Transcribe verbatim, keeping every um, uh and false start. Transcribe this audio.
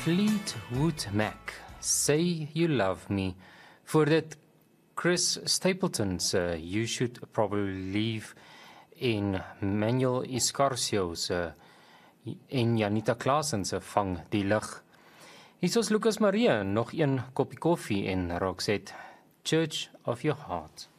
Fleetwood Mac, Say You Love Me. Voor dit Chris Stapleton se You Should Probably Leave en Manuel Escarcio se en Janita Klaasen se Vang die Lig. Hier is Lucas Maria, nog een koppie koffie en Roxette, Church of Your Heart.